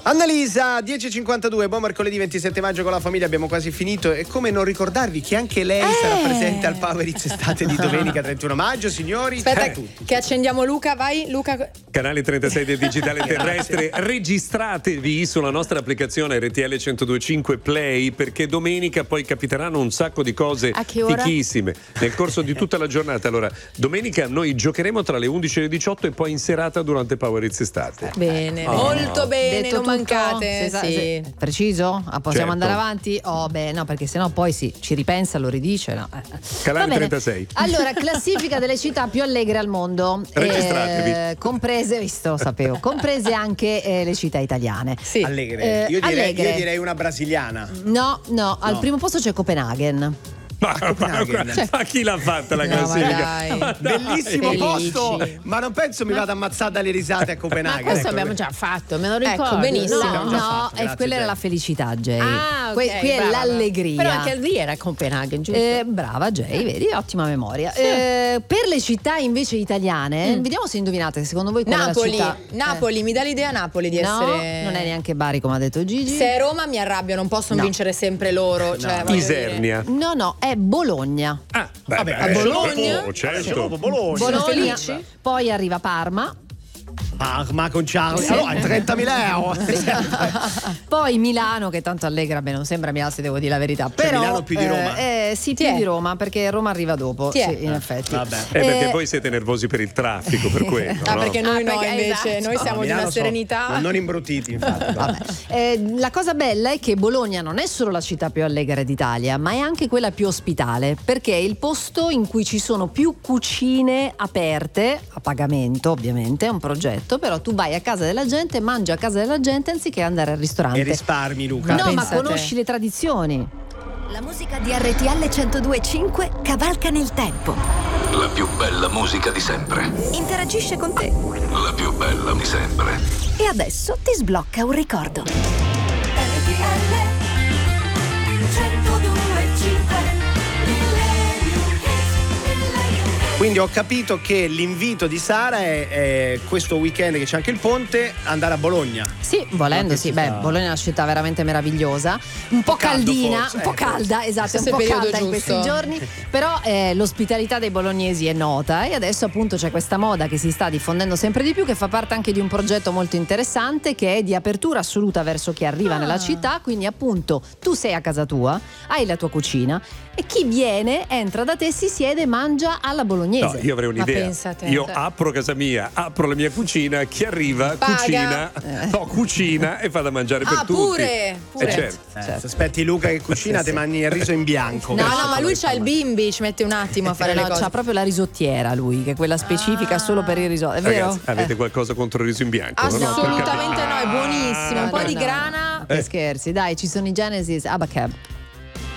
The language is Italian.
Annalisa, 10.52, buon mercoledì 27 maggio con la famiglia, abbiamo quasi finito. E come non ricordarvi che anche lei sarà presente al Power Hits Estate di domenica 31 maggio, signori. Aspetta, che accendiamo Luca, vai Luca. Canale 36 del digitale terrestre, registratevi sulla nostra applicazione RTL 102.5 Play, perché domenica poi capiteranno un sacco di cose fichissime nel corso di tutta la giornata. Allora, domenica noi giocheremo tra le 11 e le 18 e poi in serata durante Power Hits Estate. Bene, molto bene, detto non mancate. Sì. Preciso? Possiamo andare avanti? No, perché sennò poi ci ripensa, lo ridice. No. Canale 36. Allora, classifica delle città più allegre al mondo. Registratevi. Comprese anche le città italiane. Sì. Allegre. Io direi una brasiliana. No, al primo posto c'è Copenaghen. Ma chi l'ha fatta la classifica? Bellissimo posto, ma non penso mi vada ammazzata dalle risate a Copenaghen. Ma questo abbiamo già fatto, me lo ricordo. Ecco, benissimo. No, quella era la felicità, Jay. Qui è brava. l'allegria. Però anche lì era Copenaghen, giusto? Brava Jay, vedi, ottima memoria. Per le città invece italiane, vediamo se indovinate, secondo voi qual è la città? Napoli, mi dà l'idea Napoli di essere. Non è neanche Bari, come ha detto Gigi. Se è Roma mi arrabbio, non possono vincere sempre loro. Cioè, Isernia. No, è Bologna. Vabbè, a Bologna? Certo. Bologna. Felici? Poi arriva Parma. Parma con Charlie, allora 30.000 euro. Poi Milano, che tanto allegra, non sembra Milano, se devo dire la verità. Però Milano più di Roma? Sì, più di Roma, perché Roma arriva dopo. Sì, in effetti. Vabbè. Perché voi siete nervosi per il traffico, per quello. No? Perché noi invece, noi siamo di una serenità. Non imbruttiti, infatti. La cosa bella è che Bologna non è solo la città più allegra d'Italia, ma è anche quella più ospitale, perché è il posto in cui ci sono più cucine aperte, a pagamento ovviamente, è un progetto, però tu vai a casa della gente, mangi a casa della gente anziché andare al ristorante. E risparmi, Luca. No, ma conosci le tradizioni. La musica di RTL 102.5 cavalca nel tempo. La più bella musica di sempre. Interagisce con te. La più bella di sempre. E adesso ti sblocca un ricordo. RTL 102.5. Quindi ho capito che l'invito di Sara è questo weekend, che c'è anche il ponte, andare a Bologna. Sì, volendo, sì. Bologna è una città veramente meravigliosa, un po' caldina, forse, un po' calda, esatto, un po' calda in questi giorni, però l'ospitalità dei bolognesi è nota e adesso appunto c'è questa moda che si sta diffondendo sempre di più, che fa parte anche di un progetto molto interessante che è di apertura assoluta verso chi arriva nella città, quindi appunto tu sei a casa tua, hai la tua cucina e chi viene entra da te, si siede, mangia alla bolognese. No, io avrei un'idea. Io apro casa mia, apro la mia cucina, chi arriva cucina e fa da mangiare per tutti. Pure. Certo. Se aspetti Luca che cucina, ti mangi il riso in bianco. No, ma lui c'ha il bimbi, ci mette un attimo a fare le cose. C'ha proprio la risottiera lui, che è quella specifica solo per il risotto, è vero? Ragazzi, avete qualcosa contro il riso in bianco? Assolutamente no, è buonissimo, un po' di grana. Che scherzi, dai, ci sono i Genesis, Abacab.